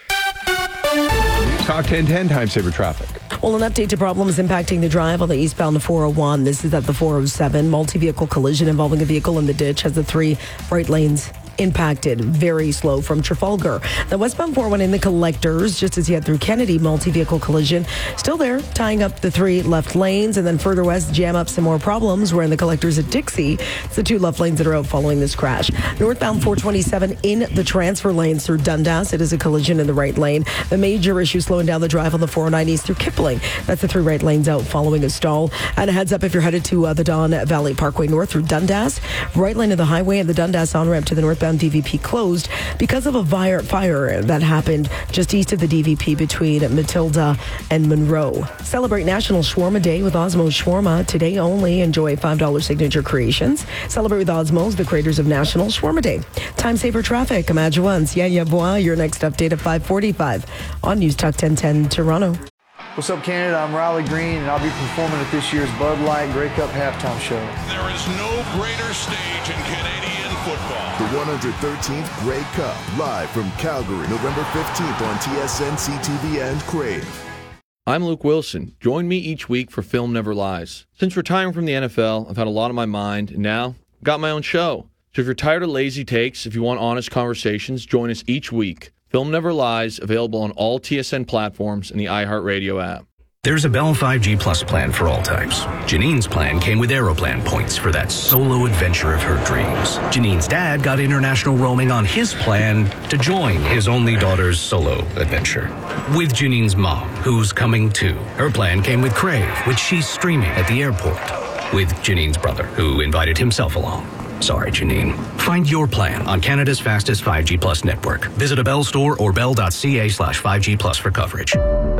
Talk 1010, time saver traffic. Well, an update to problems impacting the drive on the eastbound 401. This is at the 407. Multi-vehicle collision involving a vehicle in the ditch has the 3 right lanes impacted. Very slow from Trafalgar. The westbound 401 in the collectors, just as you head through Kennedy, multi-vehicle collision still there, tying up the 3 left lanes. And then further west, jam up some more problems. We're in the collectors at Dixie. It's the 2 left lanes that are out following this crash. Northbound 427 in the transfer lanes through Dundas. It is a collision in the right lane. The major issue slowing down the drive on the 409 east through Kipling. That's the 3 right lanes out following a stall. And a heads up if you're headed to the Don Valley Parkway North through Dundas. Right lane of the highway and the Dundas on-ramp to the northbound DVP closed because of a fire that happened just east of the DVP between Matilda and Monroe. Celebrate National Shawarma Day with Osmo's Shawarma. Today only. Enjoy $5 signature creations. Celebrate with Osmo's, the creators of National Shawarma Day. Time saver traffic. Imagine once. Yeah, boy. Your next update at 5:45 on News Talk 1010 Toronto. What's up, Canada? I'm Riley Green, and I'll be performing at this year's Bud Light Grey Cup halftime show. There is no greater stage in Canadian football. The 113th Grey Cup, live from Calgary, November 15th on TSN, CTV, and Crave. I'm Luke Wilson. Join me each week for Film Never Lies. Since retiring from the NFL, I've had a lot on my mind, and now I've got my own show. So if you're tired of lazy takes, if you want honest conversations, join us each week. Film Never Lies, available on all TSN platforms and the iHeartRadio app. There's a Bell 5G Plus plan for all types. Janine's plan came with Aeroplan points for that solo adventure of her dreams. Janine's dad got international roaming on his plan to join his only daughter's solo adventure. With Janine's mom, who's coming too. Her plan came with Crave, which she's streaming at the airport. With Janine's brother, who invited himself along. Sorry, Janine. Find your plan on Canada's fastest 5G Plus network. Visit a Bell store or bell.ca/5G Plus for coverage.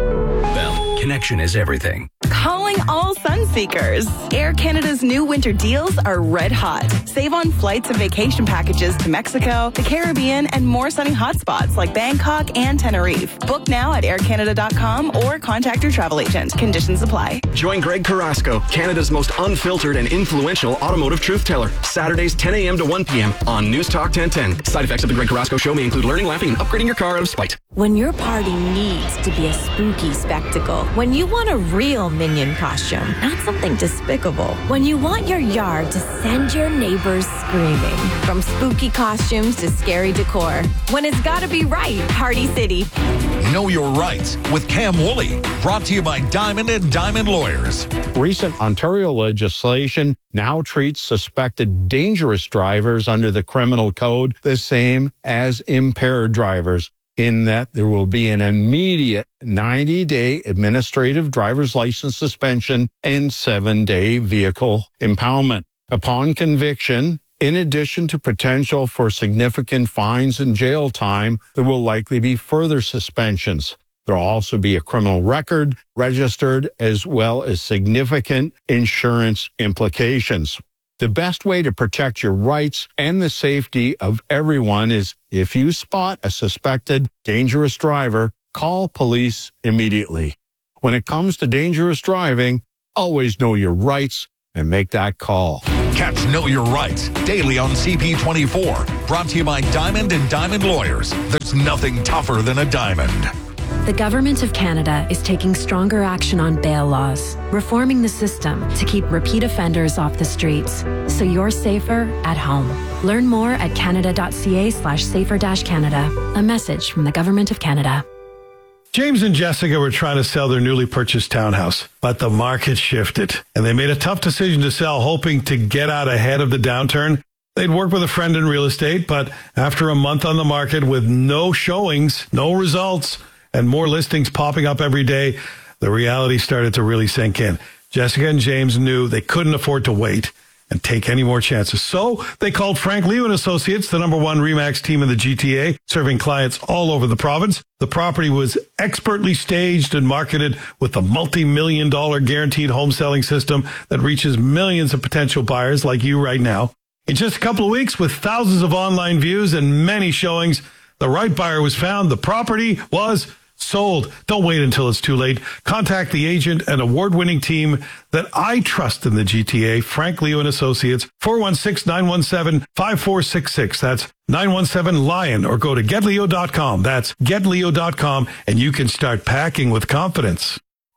Bell, connection is everything. Calling all Sunseekers. Air Canada's new winter deals are red hot. Save on flights and vacation packages to Mexico, the Caribbean, and more sunny hotspots like Bangkok and Tenerife. Book now at aircanada.com or contact your travel agent. Conditions apply. Join Greg Carrasco, Canada's most unfiltered and influential automotive truth teller. Saturdays 10 a.m. to 1 p.m. on News Talk 1010. Side effects of the Greg Carrasco Show may include learning, laughing, and upgrading your car out of spite. When your party needs to be a spooky spectacle. When you want a real Minion costume, not something despicable. When you want your yard to send your neighbors screaming. From spooky costumes to scary decor. When it's gotta be right, Party City. Know your rights with Cam Woolley. Brought to you by Diamond and Diamond Lawyers. Recent Ontario legislation now treats suspected dangerous drivers under the criminal code the same as impaired drivers, in that there will be an immediate 90-day administrative driver's license suspension and 7-day vehicle impoundment. Upon conviction, In addition to potential for significant fines and jail time, there will likely be further suspensions. There will also be a criminal record registered, as well as significant insurance implications. The best way to protect your rights and the safety of everyone is if you spot a suspected dangerous driver, call police immediately. When it comes to dangerous driving, always know your rights and make that call. Catch Know Your Rights daily on CP24. Brought to you by Diamond and Diamond Lawyers. There's nothing tougher than a diamond. The Government of Canada is taking stronger action on bail laws, reforming the system to keep repeat offenders off the streets, so you're safer at home. Learn more at canada.ca/safer-canada. A message from the Government of Canada. James and Jessica were trying to sell their newly purchased townhouse, but the market shifted, and they made a tough decision to sell, hoping to get out ahead of the downturn. They'd worked with a friend in real estate, but after a month on the market with no showings, no results, and more listings popping up every day, the reality started to really sink in. Jessica and James knew they couldn't afford to wait and take any more chances. So they called Frank Leo and Associates, the #1 RE/MAX team in the GTA, serving clients all over the province. The property was expertly staged and marketed with a multi-million-dollar guaranteed home selling system that reaches millions of potential buyers like you right now. In just a couple of weeks, with thousands of online views and many showings, the right buyer was found. The property was sold. Don't wait until it's too late. Contact the agent and award-winning team that I trust in the GTA, Frank Leo and Associates, 416-917-5466. That's 917-LION, or go to getleo.com. That's getleo.com, and you can start packing with confidence.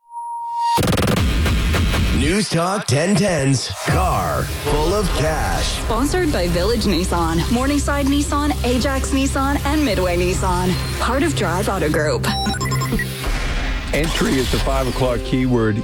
News Talk 1010's Car Full of Cash. Sponsored by Village Nissan, Morningside Nissan, Ajax Nissan, and Midway Nissan. Part of Drive Auto Group. Entry is the 5 o'clock keyword,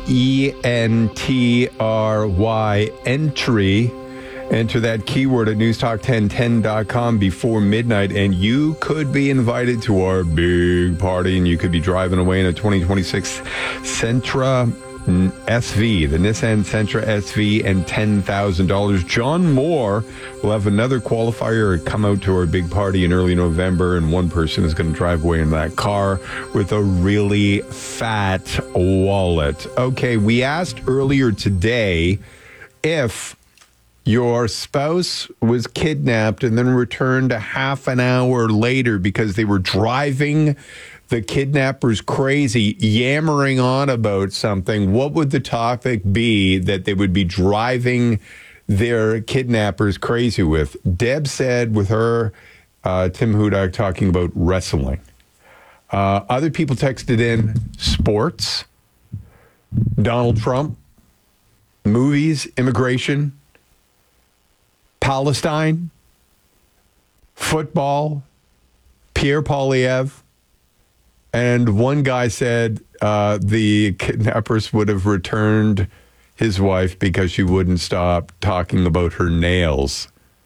ENTRY, entry. Enter that keyword at newstalk1010.com before midnight, and you could be invited to our big party, and you could be driving away in a 2026 Sentra SV, the Nissan Sentra SV, and $10,000. John Moore will have another qualifier come out to our big party in early November, and one person is going to drive away in that car with a really fat wallet. Okay, we asked earlier today if your spouse was kidnapped and then returned a half an hour later because they were driving the kidnappers crazy, yammering on about something, what would the topic be that they would be driving their kidnappers crazy with? Deb said with her, Tim Hudak, talking about wrestling. Other people texted in sports, Donald Trump, movies, immigration, Palestine, football, Pierre Poilievre. And one guy said the kidnappers would have returned his wife because she wouldn't stop talking about her nails.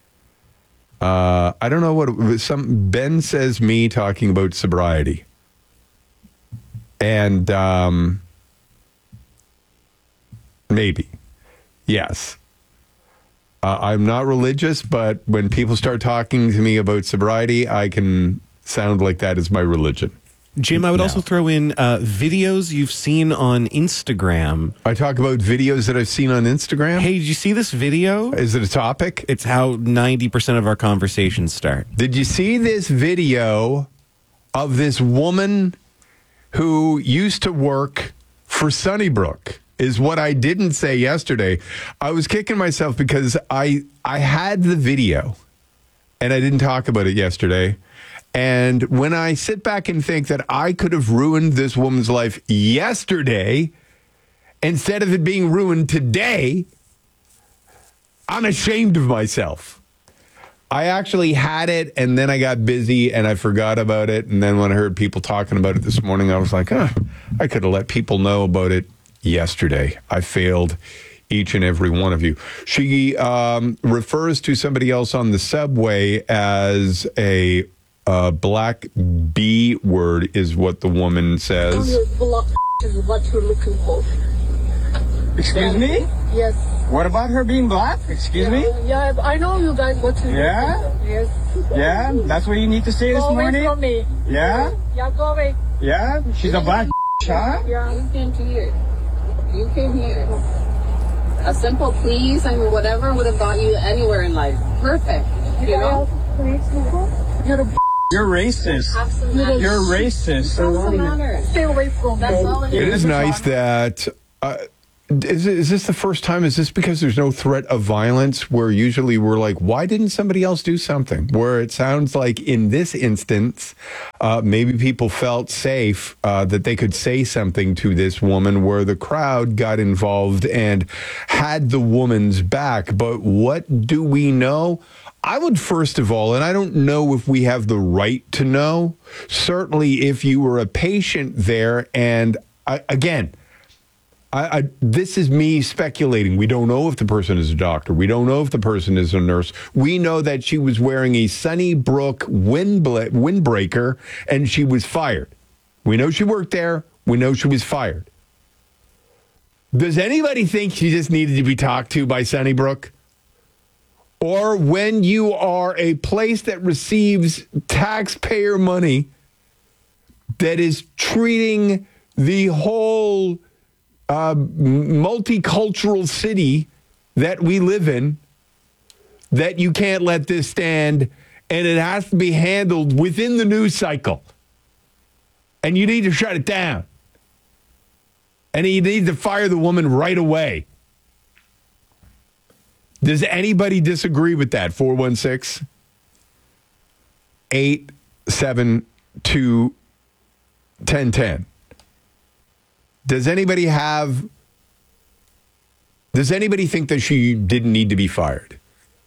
I don't know what it was. Ben says me talking about sobriety. And maybe. Yes. I'm not religious, but when people start talking to me about sobriety, I can sound like that is my religion. Jim, I would also throw in videos you've seen on Instagram. I talk about videos that I've seen on Instagram? Hey, did you see this video? Is it a topic? It's how 90% of our conversations start. Did you see this video of this woman who used to work for Sunnybrook? Is what I didn't say yesterday. I was kicking myself because I had the video and I didn't talk about it yesterday. And when I sit back and think that I could have ruined this woman's life yesterday, instead of it being ruined today, I'm ashamed of myself. I actually had it, and then I got busy, and I forgot about it. And then when I heard people talking about it this morning, I was like, I could have let people know about it yesterday. I failed each and every one of you. She refers to somebody else on the subway as a black B word, is what the woman says. Is what you're looking for. Excuse me? Yes. What about her being black? Excuse me? Yeah, I know you guys what to do. Yeah? Yes. Yeah? That's what you need to say this Go morning? away from me. Yeah? Yeah, go away. Yeah? She's a black huh? Yeah. You came here. You came here. A simple please and whatever would have got you anywhere in life. Perfect. You know? You're racist. Absolutely. You're racist. Stay away from me. That's all it It is. is nice that. Is this the first time? Is this because there's no threat of violence? Where usually we're like, why didn't somebody else do something? Where it sounds like in this instance, maybe people felt safe that they could say something to this woman, where the crowd got involved and had the woman's back. But what do we know? I would first of all, and I don't know if we have the right to know, certainly if you were a patient there, and this is me speculating. We don't know if the person is a doctor. We don't know if the person is a nurse. We know that she was wearing a Sunnybrook windbreaker and she was fired. We know she worked there. We know she was fired. Does anybody think she just needed to be talked to by Sunnybrook? Or when you are a place that receives taxpayer money that is treating the whole multicultural city that we live in, that you can't let this stand and it has to be handled within the news cycle. And you need to shut it down. And you need to fire the woman right away. Does anybody disagree with that? 416-872-1010. Does anybody think that she didn't need to be fired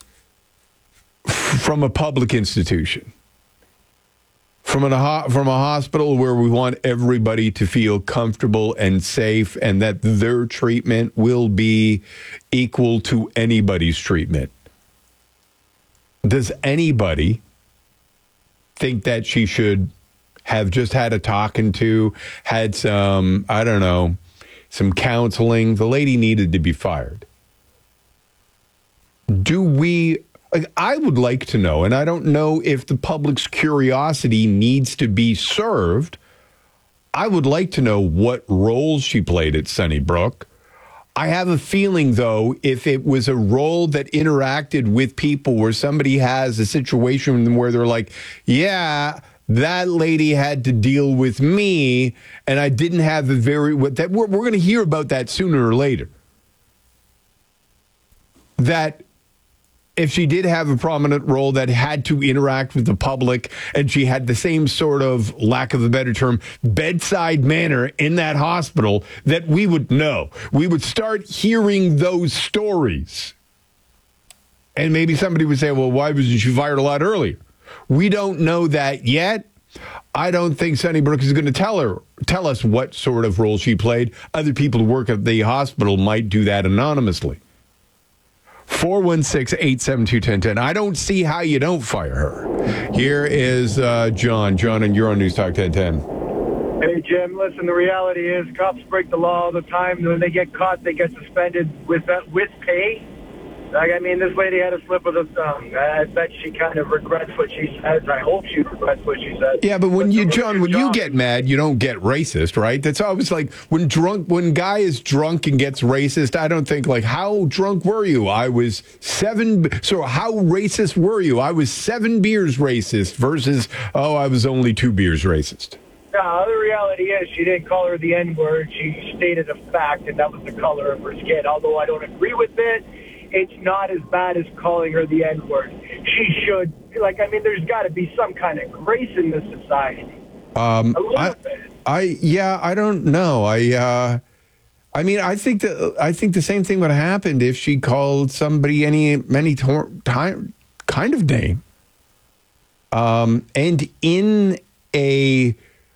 from a public institution? From a hospital where we want everybody to feel comfortable and safe and that their treatment will be equal to anybody's treatment. Does anybody think that she should have just had a talking to, had some, I don't know, some counseling? The lady needed to be fired. I would like to know, and I don't know if the public's curiosity needs to be served. I would like to know what role she played at Sunnybrook. I have a feeling, though, if it was a role that interacted with people where somebody has a situation where they're like, yeah, that lady had to deal with me, and I didn't have we're going to hear about that sooner or later. That if she did have a prominent role that had to interact with the public and she had the same sort of, lack of a better term, bedside manner in that hospital, that we would know. We would start hearing those stories. And maybe somebody would say, well, why wasn't she fired a lot earlier? We don't know that yet. I don't think Sunnybrook is going to tell us what sort of role she played. Other people who work at the hospital might do that anonymously. 416-872-1010. I don't see how you don't fire her. Here is John. John, and you're on News Talk 1010. Hey, Jim, listen, the reality is cops break the law all the time. When they get caught, they get suspended with pay. Like, I mean, this lady had a slip of the tongue. I bet she kind of regrets what she says. I hope she regrets what she said. Yeah, but when you get mad, you don't get racist, right? That's always like when guy is drunk and gets racist, I don't think like, how drunk were you? I was 7. So how racist were you? I was 7 beers racist versus, I was only 2 beers racist. No, the reality is she didn't call her the N-word. She stated a fact, and that was the color of her skin. Although I don't agree with it, it's not as bad as calling her the N-word. She should, there's got to be some kind of grace in this society. I don't know. I think the same thing would have happened if she called somebody any kind of name. And in a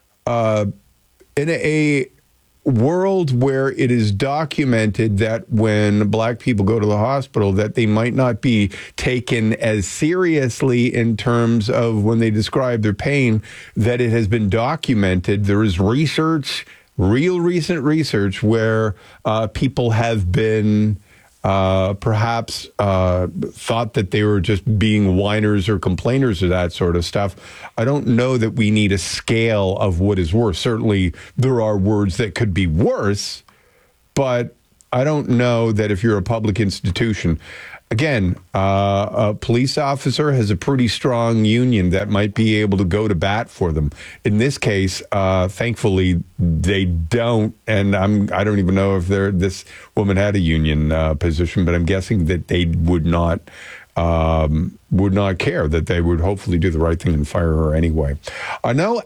world where it is documented that when black people go to the hospital that they might not be taken as seriously in terms of when they describe their pain, that it has been documented. There is research, real recent research, where people have been perhaps thought that they were just being whiners or complainers or that sort of stuff. I don't know that we need a scale of what is worse. Certainly, there are words that could be worse, but I don't know that if you're a public institution, again, a police officer has a pretty strong union that might be able to go to bat for them. In this case, thankfully, they don't. And I don't even know if this woman had a union position, but I'm guessing that they would not care, that they would hopefully do the right thing and fire her anyway. I know